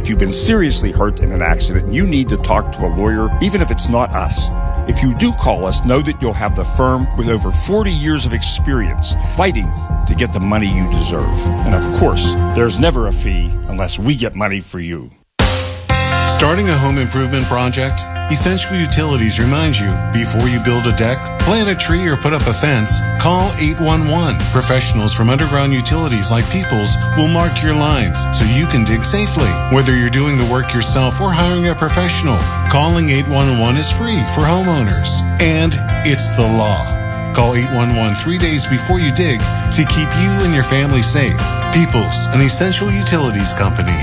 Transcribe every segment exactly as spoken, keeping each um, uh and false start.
If you've been seriously hurt in an accident, you need to talk to a lawyer, even if it's not us. If you do call us, know that you'll have the firm with over forty years of experience fighting to get the money you deserve. And of course, there's never a fee unless we get money for you. Starting a home improvement project? Essential Utilities reminds you, before you build a deck, plant a tree, or put up a fence, call eight one one. Professionals from Underground Utilities like Peoples will mark your lines so you can dig safely. Whether you're doing the work yourself or hiring a professional, calling eight one one is free for homeowners. And it's the law. Call eight one one three days before you dig to keep you and your family safe. Peoples, an Essential Utilities company.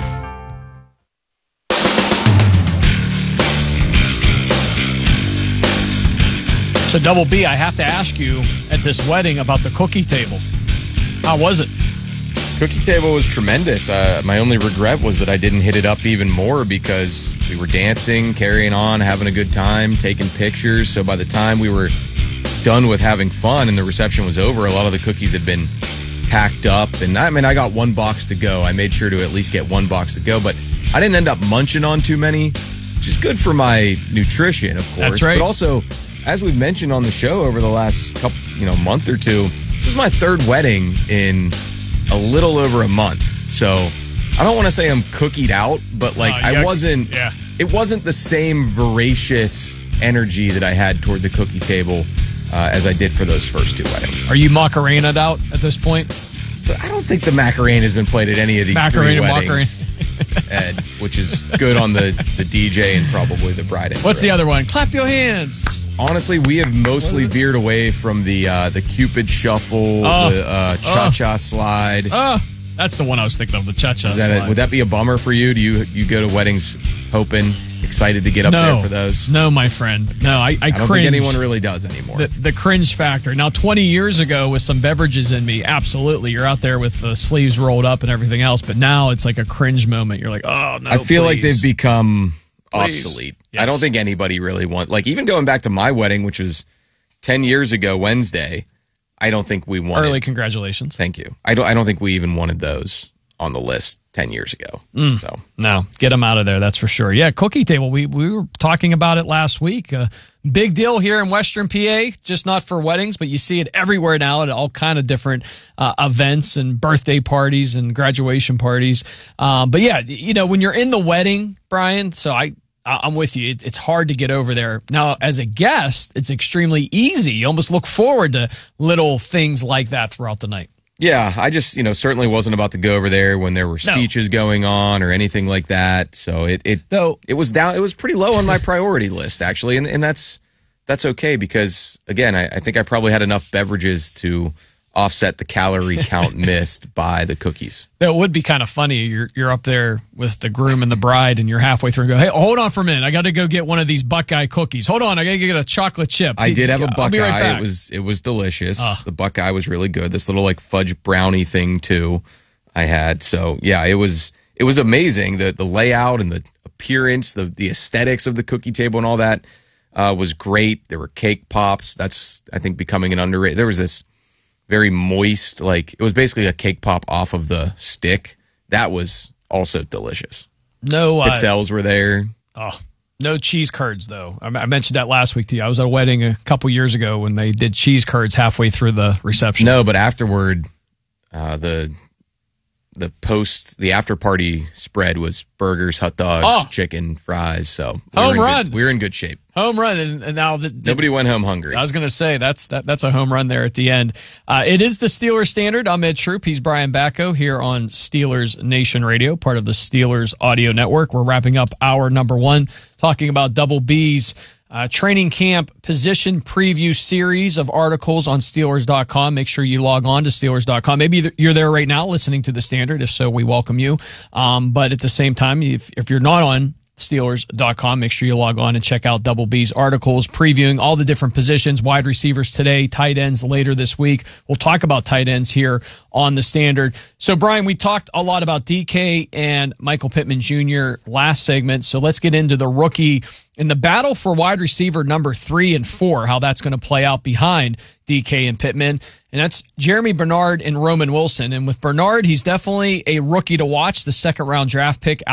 So, Double B, I have to ask you at this wedding about the cookie table. How was it? Cookie table was tremendous. Uh, my only regret was that I didn't hit it up even more because we were dancing, carrying on, having a good time, taking pictures. So by the time we were done with having fun and the reception was over, a lot of the cookies had been packed up. And I mean, I got one box to go. I made sure to at least get one box to go, but I didn't end up munching on too many, which is good for my nutrition, of course. That's right. But also, as we've mentioned on the show over the last couple, you know, month or two, this is my third wedding in a little over a month. So I don't want to say I'm cookied out, but like uh, yeah, I wasn't, yeah. it wasn't the same voracious energy that I had toward the cookie table uh, as I did for those first two weddings. Are you Macarena'd out at this point? But I don't think the Macarena has been played at any of these Macarena, three weddings. Macarena. Ed, which is good on the, the D J and probably the bride. And What's groom. the other one? Clap your hands. Honestly, we have mostly veered away from the uh, the Cupid Shuffle, Oh. the uh, Cha-Cha Slide. Oh, that's the one I was thinking of, the Cha-Cha Is that slide. it? Would that be a bummer for you? Do you you go to weddings hoping, excited to get up no, there for those? No, my friend. No, I, I, I don't cringe. think anyone really does anymore. The, the cringe factor. Now, twenty years ago with some beverages in me, absolutely. You're out there with the sleeves rolled up and everything else, but now it's like a cringe moment. You're like, oh, no, I feel please. like they've become Please. obsolete. Yes. I don't think anybody really want, like even going back to my wedding, which was ten years ago Wednesday, I don't think we wanted. Early congratulations. Thank you. I don't, I don't think we even wanted those on the list ten years ago. Mm. So No, get them out of there. That's for sure. Yeah, cookie table. We we were talking about it last week. Uh, big deal here in Western P A, just not for weddings, but you see it everywhere now at all kind of different uh, events and birthday parties and graduation parties. Um, but yeah, you know, when you're in the wedding, Brian, so I, I'm with you. It, it's hard to get over there. Now, as a guest, it's extremely easy. You almost look forward to little things like that throughout the night. yeah, I just, you know, certainly wasn't about to go over there when there were speeches no. going on or anything like that. So it it Though, it was down. It was pretty low on my priority list actually, and and that's that's okay because again, I, I think I probably had enough beverages to offset the calorie count missed by the cookies. That would be kind of funny. You're you're up there with the groom and the bride, and you're halfway through and go, hey, hold on for a minute. I got to go get one of these Buckeye cookies. Hold on, I got to get a chocolate chip. I did have a I'll Buckeye. be right back. It was it was delicious. Uh. The Buckeye was really good. This little like fudge brownie thing too, I had. So yeah, it was it was amazing. The the layout and the appearance, the the aesthetics of the cookie table and all that uh, was great. There were cake pops. That's I think becoming an underrated. There was this very moist, like it was basically a cake pop off of the stick. That was also delicious. No uh, pizzelles were there. Oh, no cheese curds though. I, I mentioned that last week to you. I was at a wedding a couple years ago when they did cheese curds halfway through the reception. No, but afterward, uh, the the post the after party spread was burgers, hot dogs, oh. chicken, fries. So we home were run. Good, we were in good shape. Home run, and, and now the, the, nobody went home hungry. I was going to say that's that, that's a home run there at the end. Uh, it is the Steelers Standard. I'm Ed Troop. He's Brian Bacco here on Steelers Nation Radio, part of the Steelers Audio Network. We're wrapping up hour number one, talking about Double B's uh, training camp position preview series of articles on Steelers dot com. Make sure you log on to Steelers dot com. Maybe you're there right now listening to the Standard. If so, we welcome you. Um, but at the same time, if, if you're not on Steelers dot com. Make sure you log on and check out Double B's articles previewing all the different positions, wide receivers today, tight ends later this week. We'll talk about tight ends here on the Standard. So, Brian, we talked a lot about D K and Michael Pittman Junior last segment. So let's get into the rookie in the battle for wide receiver number three and four, how that's going to play out behind D K and Pittman. And that's Jeremy Bernard and Roman Wilson. And with Bernard, he's definitely a rookie to watch, the second round draft pick